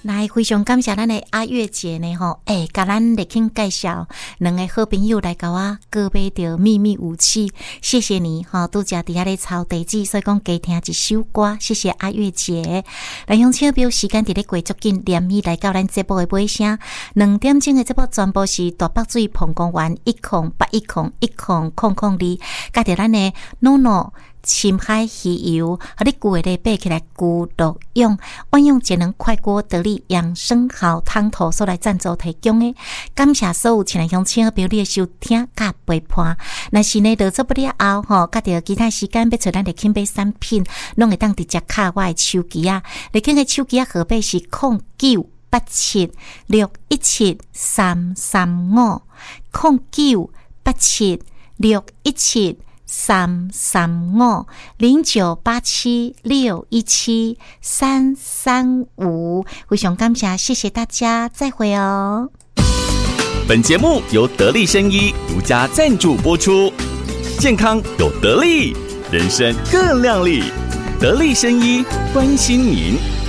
来，非常感谢咱的阿月姐呢甲咱来听介绍两个好朋友来甲我各买到秘密武器，谢谢你拄则伫遐咧抄地址，所以讲加听一首歌，谢谢阿月姐。来向请表时间伫咧过足紧，连伊来到咱节目的尾声，2点钟的节目全部是大北水澎公园108101002，甲着咱的NONO深海鱼油，和你旧的买起来旧毒用万用节能快锅得力养生好汤头所来赞助提供的，感谢所有前来乡亲朋友的收听甲陪伴。若是呢，就做不了后甲着其他时间要找咱的轻买产品，拢会当直接卡我的手机啊，你看个手机号码是0987617335 0987617335 0987617335，非常感谢，谢谢大家，再会哦。 本节目由得力生医独家赞助播出，健康有得力，人生更亮丽。得力生医关心您。